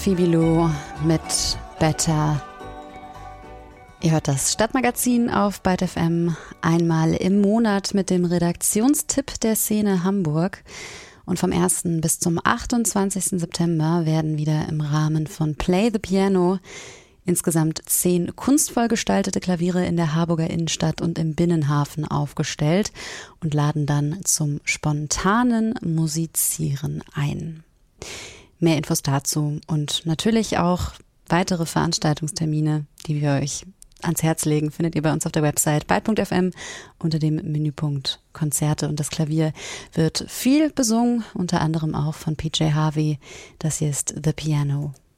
Phoebe Lou mit Better. Ihr hört das Stadtmagazin auf Byte FM einmal im Monat mit dem Redaktionstipp der Szene Hamburg. Und vom 1. bis zum 28. September werden wieder im Rahmen von Play the Piano insgesamt 10 kunstvoll gestaltete Klaviere in der Harburger Innenstadt und im Binnenhafen aufgestellt und laden dann zum spontanen Musizieren ein. Mehr Infos dazu und natürlich auch weitere Veranstaltungstermine, die wir euch ans Herz legen, findet ihr bei uns auf der Website byte.fm unter dem Menüpunkt Konzerte. Und das Klavier wird viel besungen, unter anderem auch von PJ Harvey. Das hier ist The Piano.